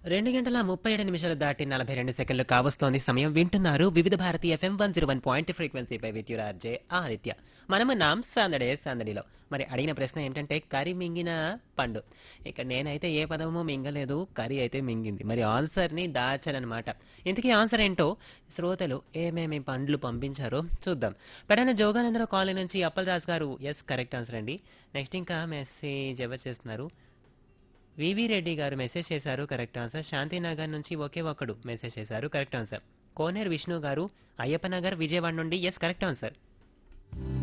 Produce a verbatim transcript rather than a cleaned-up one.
రెండు గంటల ముప్పై ఏడు నిమిషాలు దాటి నలభై రెండు సెకండ్లు కావస్తోంది సమయం. వింటున్నారు వివిధ Bharati FM one zero one point ఫ్రీక్వెన్సీపై with your RJ Aditya. మనము నామ్ సందడే సందడిలో మరి అడిగిన ప్రశ్న ఏమిటంటే కరి మింగిన పండు. ఇక నేనైతే ఏ పదము మింగలేదు, కరి అయితే మింగింది. మరి ఆన్సర్ని దాచాలన్నమాట. ఇంతకీ ఆన్సర్ ఏంటో శ్రోతలు ఏమేమి పండ్లు పంపించారో చూద్దాం. పెడన జోగానందరావు కాలనీ నుంచి అప్పలరాజు గారు ఎస్ కరెక్ట్ ఆన్సర్ అండి. నెక్స్ట్ ఇంకా మెసేజ్ ఎవరు చేస్తున్నారు? వివి రెడ్డి గారు మెసేజ్ చేశారు కరెక్ట్ ఆన్సర్. శాంతినగర్ నుంచి ఒకే ఒక్కడు మెసేజ్ చేశారు కరెక్ట్ ఆన్సర్. కోనేరు విష్ణు గారు అయ్యప్ప నగర్ విజయవాడ నుండి ఎస్ కరెక్ట్ ఆన్సర్.